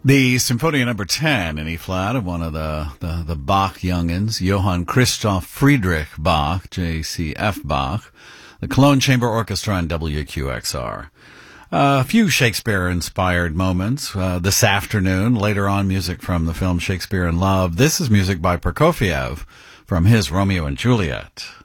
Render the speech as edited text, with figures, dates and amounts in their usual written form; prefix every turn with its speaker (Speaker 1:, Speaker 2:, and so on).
Speaker 1: The Symphonia Number 10 in E-flat of one of the Bach youngins, Johann Christoph Friedrich Bach, J.C.F. Bach, the Cologne Chamber Orchestra on WQXR. A few Shakespeare-inspired moments this afternoon. Later on, music from the film Shakespeare in Love. This is music by Prokofiev from his Romeo and Juliet.